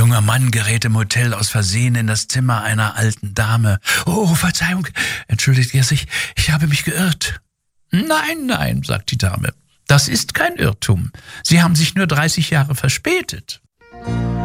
junger Mann gerät im Hotel aus Versehen in das Zimmer einer alten Dame. »Oh, Verzeihung«, entschuldigt er sich, »ich habe mich geirrt.« »Nein, nein«, sagt die Dame, »das ist kein Irrtum. Sie haben sich nur 30 Jahre verspätet.«